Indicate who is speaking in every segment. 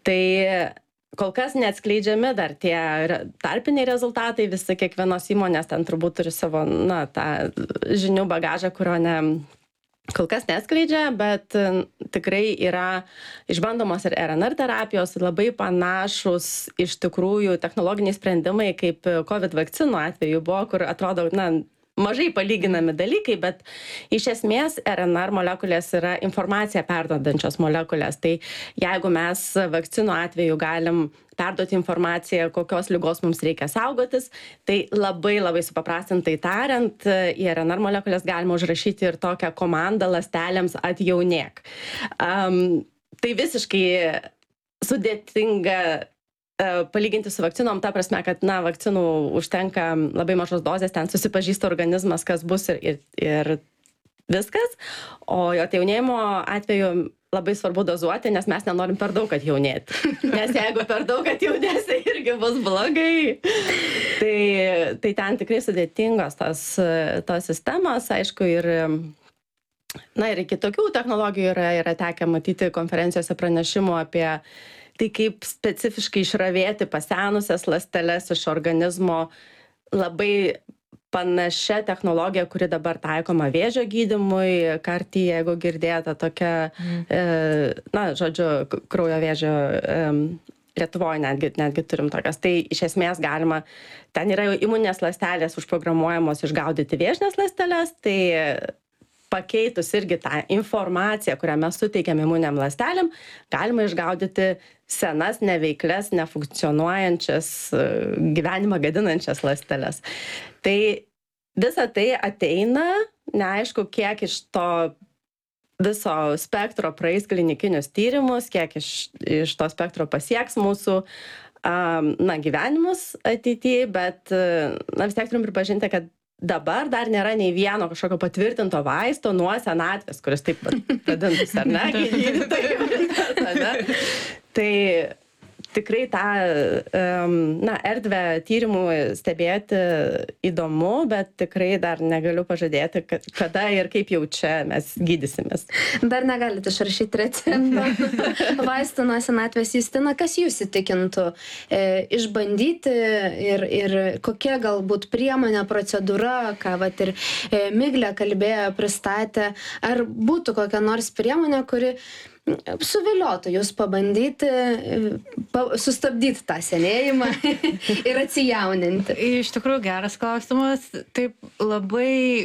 Speaker 1: Tai kol kas neatskleidžiami dar tie tarpiniai rezultatai, visi kiekvienos įmonės ten turbūt turi savo, tą žinių bagažą, kurio kol kas neskleidžia, bet tikrai yra išbandomos ir RNR terapijos, labai panašus iš tikrųjų technologiniai sprendimai, kaip COVID vakcinų atveju buvo, kur atrodo, mažai palyginami dalykai, bet iš esmės RNR molekulės yra informaciją perduodančios molekulės. Tai jeigu mes vakcinų atveju galim perduoti informaciją, kokios ligos mums reikia saugotis, tai labai supaprastintai tariant, į RNR molekulės galima užrašyti ir tokią komandą ląstelėms atjaunėk. Tai visiškai sudėtinga palyginti su vakcinom, ta prasme, kad vakcinų užtenka labai mažos dozės, ten susipažįsta organizmas, kas bus ir viskas, o jo atjaunėjimo atveju labai svarbu dozuoti, nes mes nenorim per daug atjaunėti. Nes jeigu per daug atjaunėsi, irgi bus blogai. Tai ten tikrai sudėtingos tos sistemos, aišku, ir kitokių technologijų yra tekę matyti konferencijose pranešimų apie tai, kaip specifiškai išravėti pasenusias ląsteles iš organizmo. Labai panašia technologija, kuri dabar taikoma vėžio gydymui, CAR-T, jeigu girdėta tokia, kraujo vėžio, Lietuvoje netgi turim tokias. Tai iš esmės galima, ten yra imuninės ląstelės užprogramuojamos išgaudyti vėžinės ląsteles, tai pakeitus irgi tą informaciją, kurią mes suteikiam imuniniam ląstelėm, galima išgaudyti senas, neveiklias, nefunkcionuojančias, gyvenimą gadinančias ląsteles. Tai visa tai ateina, neaišku, kiek iš to viso spektro praeis klinikinius tyrimus, kiek iš to spektro pasieks mūsų gyvenimus ateityje, bet vis tiek turim pripažinti, kad dabar dar nėra nei vieno kažkokio patvirtinto vaisto nuo senatvės, kuris taip vadintus, ar ne? Tai tikrai tą erdvę tyrimų stebėti įdomu, bet tikrai dar negaliu pažadėti, kada ir kaip jau čia mes gydysimės.
Speaker 2: Dar negalite išrašyti recepto vaistų nuo senatvės. Justina, kas jūs įtikintų išbandyti ir kokia galbūt priemonė, procedūra, ką ir Miglė kalbėjo, pristatė, ar būtų kokia nors priemonė, kuri suviliotų jūs pabandyti sustabdyti tą senėjimą ir atsijauninti?
Speaker 3: Iš tikrųjų geras klausimas. Taip labai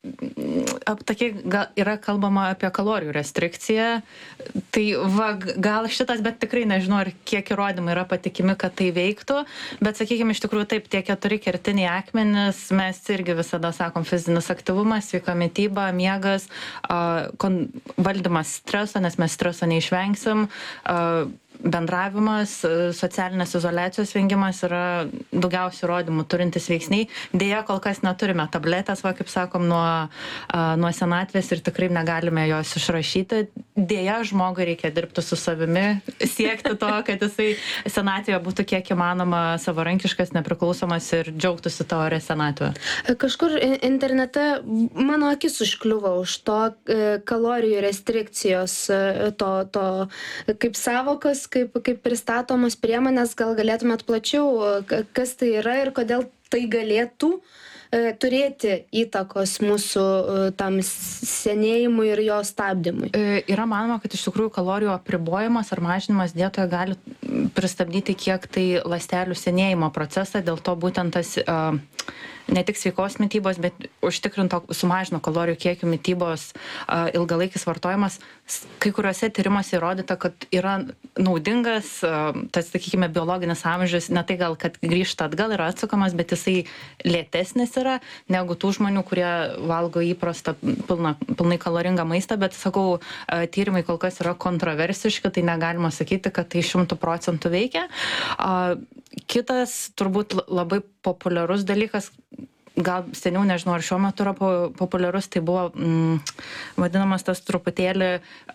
Speaker 3: yra kalbama apie kalorijų restrikciją. Tai gal šitas, bet tikrai nežinau, ar kiek įrodymai yra patikimi, kad tai veiktų. Bet sakykime, iš tikrųjų taip, tie 4 kertiniai akmenys, mes irgi visada sakom, fizinis aktyvumas, sveika mityba, miegas, valdymas streso, nes mes streso neišvengsim, bendravimas, socialinės izoliacijos vengimas yra daugiausiai įrodymų turintis veiksniai. Deja, kol kas neturime tabletės, kaip sakom, nuo senatvės ir tikrai negalime jos išrašyti. Deja, žmogui reikia dirbti su savimi, siekti to, kad jisai senatvėje būtų kiek įmanoma savarankiškas, nepriklausomas ir džiaugtųsi tą orę senatvę.
Speaker 2: Kažkur internete mano akis užkliuvo už to kalorijų restrikcijos, to kaip savokos, kaip pristatomos priemonės, gal galėtumėt plačiau, kas tai yra ir kodėl tai galėtų turėti įtakos mūsų tam senėjimui ir jo stabdymui?
Speaker 3: Yra manoma, kad iš tikrųjų kalorijų apribojimas ar mažinimas dietoje gali pristabdyti kiek tai ląstelių senėjimo procesą, dėl to būtent tas ne tik sveikos mitybos, bet užtikrinto sumažino kalorijų kiekio mitybos ilgalaikis vartojimas. Kai kuriuose tyrimuose įrodyta, kad yra naudingas, tas, sakykime, biologinis amžius, ne tai gal, kad grįžta atgal, yra atsukamas, bet jisai lėtesnis yra negu tų žmonių, kurie valgo įprastą pilnai kaloringą maistą, bet, sakau, tyrimai kol kas yra kontroversiški, tai negalima sakyti, kad tai 100% veikia. Kitas, turbūt labai populiarus dalykas, gal seniau, nežinau, ar šiuo metu yra populiarus, tai buvo vadinamas tas truputėlį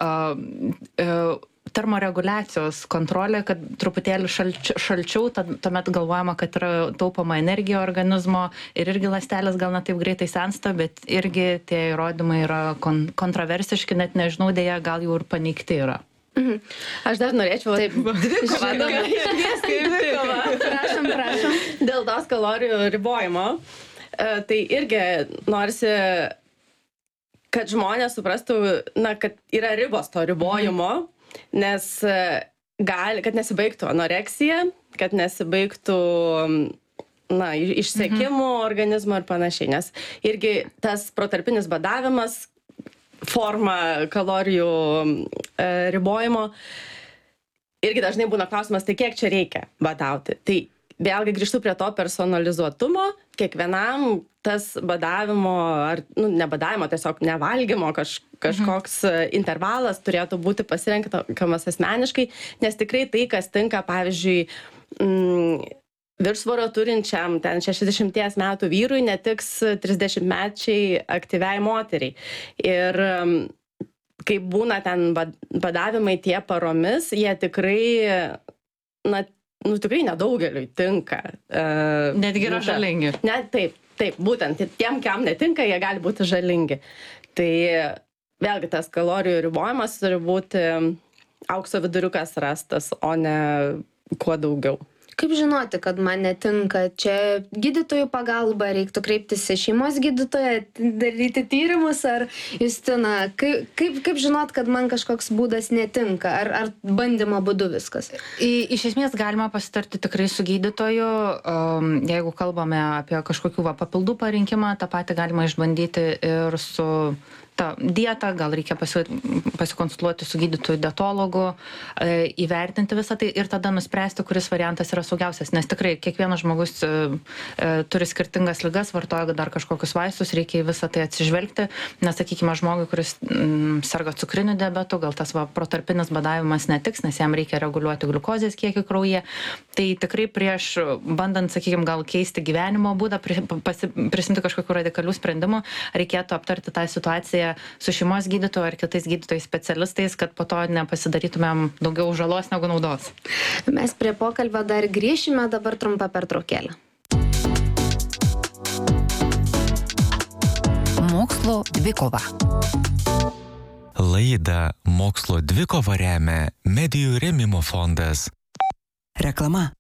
Speaker 3: termoreguliacijos kontrolė, kad truputėlį šalčiau, tuomet galvojama, kad yra taupoma energija organizmo ir irgi ląstelės gal ne taip greitai sensta, bet irgi tie įrodymai yra kontroversiški, net nežinau, dėja, gal jau ir paneigti yra.
Speaker 1: Aš dar norėčiau...
Speaker 2: Taip. Prašom.
Speaker 1: Dėl tos kalorijų ribojimo. Tai irgi norisi, kad žmonės suprastų, kad yra ribos to ribojimo, nes kad nesibaigtų anoreksija, kad nesibaigtų išsekimų organizmo ir panašiai, nes irgi tas protarpinis badavimas, forma kalorijų ribojimo, irgi dažnai būna klausimas, tai kiek čia reikia badauti. Tai vėlgi grįžtu prie to personalizuotumo, kiekvienam tas badavimo, ar ne badavimo, tiesiog nevalgymo kažkoks intervalas turėtų būti pasirenkamas asmeniškai, nes tikrai tai, kas tinka, pavyzdžiui, viršsvorio turinčiam ten 60 metų vyrui netiks 30-mečiai aktyviai moteriai. Ir kai būna ten badavimai tie paromis, jie tikrai, tikrai nedaugeliui tinka.
Speaker 3: Netgi yra žalingi.
Speaker 1: Taip, būtent tiem, kam netinka, jie gali būti žalingi. Tai vėlgi tas kalorijų ribojimas turi būti aukso viduriukas rastas, o ne kuo daugiau.
Speaker 2: Kaip žinoti, kad man netinka? Čia gydytojų pagalba, reiktų kreiptis į šeimos gydytoją, daryti tyrimus, ar Justina, kaip žinot, kad man kažkoks būdas netinka, ar bandymo būdu viskas?
Speaker 3: Iš esmės galima pasitarti tikrai su gydytoju, jeigu kalbame apie kažkokių papildų parinkimą, tą patį galima išbandyti ir su dieta, gal reikia pasikonsultuoti su gydytoju dietologu, įvertinti visą tai ir tada nuspręsti, kuris variantas yra saugiausias, nes tikrai kiekvienas žmogus turi skirtingas ligas, vartoja dar kažkokius vaistus, reikia į visą tai atsižvelgti, nes, sakykime, žmogui, kuris serga cukriniu diabetu, gal tas protarpinis badavimas netiks, nes jam reikia reguliuoti gliukozės kiekį kraujyje, tai tikrai prieš bandant, sakykime, gal keisti gyvenimo būdą, prisimti kažkokių radikalių sprendimų, reikėtų aptarti tą situaciją su šeimos gydytoju ar kitais gydytojais specialistais, kad po to nepasidarytumėm daugiau žalos negu naudos.
Speaker 2: Mes prie pokalbio dar grįšime, dabar trumpa pertraukėlė.
Speaker 4: Mokslo dvikova.
Speaker 5: Laidą Mokslo dvikova remia Medijų rėmimo fondas.
Speaker 4: Reklama.